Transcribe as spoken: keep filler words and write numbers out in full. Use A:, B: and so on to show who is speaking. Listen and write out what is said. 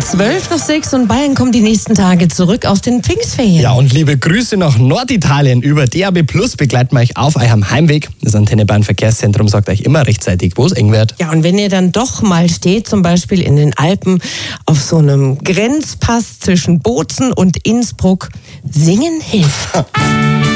A: Zwölf nach sechs und Bayern kommt die nächsten Tage zurück aus den Pfingstferien.
B: Ja, und liebe Grüße nach Norditalien. Über D A B Plus begleiten wir euch auf eurem Heimweg. Das Antenne Bayern Verkehrszentrum sagt euch immer rechtzeitig, wo es eng wird.
A: Ja, und wenn ihr dann doch mal steht, zum Beispiel in den Alpen, auf so einem Grenzpass zwischen Bozen und Innsbruck, singen hilft.